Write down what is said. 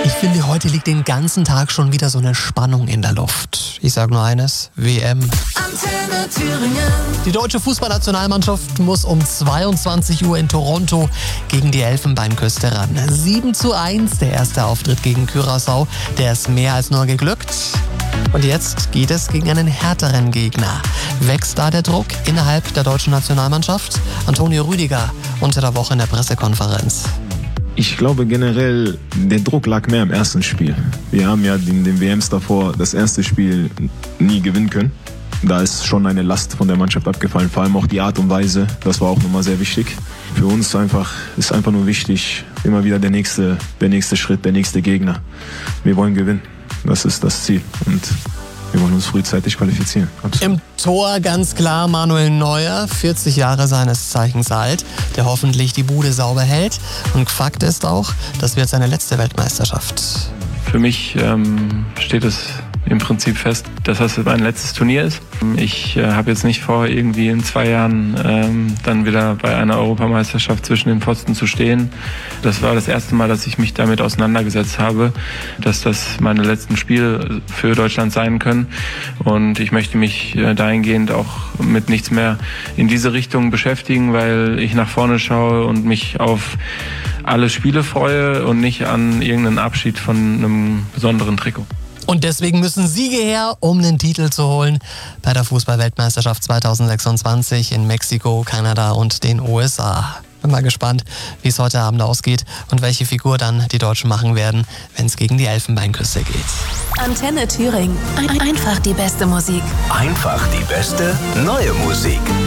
Ich finde, heute liegt den ganzen Tag schon wieder so eine Spannung in der Luft. Ich sage nur eines, WM. Antenne Thüringen. Die deutsche Fußballnationalmannschaft muss um 22 Uhr in Toronto gegen die Elfenbeinküste ran. 7:1, der erste Auftritt gegen Curaçao. Der ist mehr als nur geglückt. Und jetzt geht es gegen einen härteren Gegner. Wächst da der Druck innerhalb der deutschen Nationalmannschaft? Antonio Rüdiger unter der Woche in der Pressekonferenz. Ich glaube generell, der Druck lag mehr im ersten Spiel. Wir haben ja den WMs davor das erste Spiel nie gewinnen können. Da ist schon eine Last von der Mannschaft abgefallen, vor allem auch die Art und Weise. Das war auch nochmal sehr wichtig. Für uns ist einfach nur wichtig, immer wieder der nächste Schritt, der nächste Gegner. Wir wollen gewinnen. Das ist das Ziel. Und wir wollen uns frühzeitig qualifizieren. Absolut. Im Tor ganz klar Manuel Neuer, 40 Jahre seines Zeichens alt, der hoffentlich die Bude sauber hält. Und Fakt ist auch, das wird seine letzte Weltmeisterschaft. Für mich steht es im Prinzip fest, dass das mein letztes Turnier ist. Ich habe jetzt nicht vor, irgendwie in 2 Jahren dann wieder bei einer Europameisterschaft zwischen den Pfosten zu stehen. Das war das erste Mal, dass ich mich damit auseinandergesetzt habe, dass das meine letzten Spiele für Deutschland sein können. Und ich möchte mich dahingehend auch mit nichts mehr in diese Richtung beschäftigen, weil ich nach vorne schaue und mich auf alle Spiele freue und nicht an irgendeinen Abschied von einem besonderen Trikot. Und deswegen müssen Siege her, um den Titel zu holen bei der Fußball-Weltmeisterschaft 2026 in Mexiko, Kanada und den USA. Bin mal gespannt, wie es heute Abend ausgeht und welche Figur dann die Deutschen machen werden, wenn es gegen die Elfenbeinküste geht. Antenne Thüringen. Einfach die beste Musik. Einfach die beste neue Musik.